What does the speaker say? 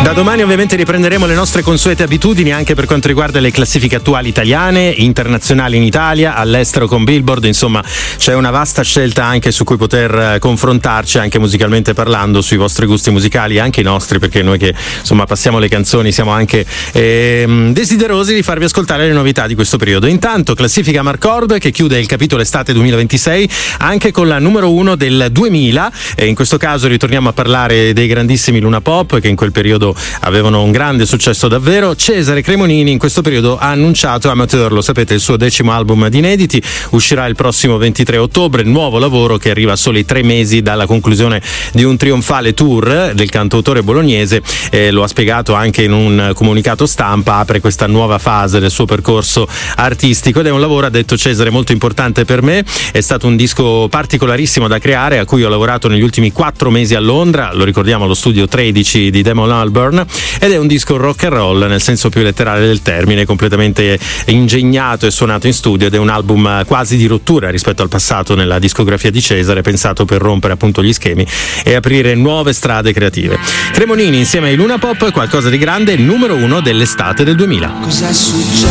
Da domani ovviamente riprenderemo le nostre consuete abitudini anche per quanto riguarda le classifiche attuali italiane, internazionali in Italia, all'estero con Billboard, insomma c'è una vasta scelta anche su cui poter confrontarci anche musicalmente parlando sui vostri gusti musicali, anche i nostri, perché noi che insomma passiamo le canzoni siamo anche desiderosi di farvi ascoltare le novità di questo periodo. Intanto classifica Marcord che chiude il capitolo estate 2026 anche con la numero 1 del 2000 e in questo caso ritorniamo a parlare dei grandissimi Luna Pop che in quel periodo avevano un grande successo davvero. Cesare Cremonini in questo periodo ha annunciato Amateur, lo sapete, il suo 10° album di inediti, uscirà il prossimo 23 ottobre, nuovo lavoro che arriva a soli 3 mesi dalla conclusione di un trionfale tour del cantautore bolognese, lo ha spiegato anche in un comunicato stampa, apre questa nuova fase del suo percorso artistico ed è un lavoro, ha detto Cesare, molto importante per me, è stato un disco particolarissimo da creare a cui ho lavorato negli ultimi 4 mesi a Londra, lo ricordiamo allo studio 13 di Damon Albarn, ed è un disco rock and roll nel senso più letterale del termine, completamente ingegnato e suonato in studio ed è un album quasi di rottura rispetto al passato nella discografia di Cesare, pensato per rompere appunto gli schemi e aprire nuove strade creative. Cremonini insieme ai Luna Pop, qualcosa di grande, il numero 1 dell'estate del 2000. Cos'è successo?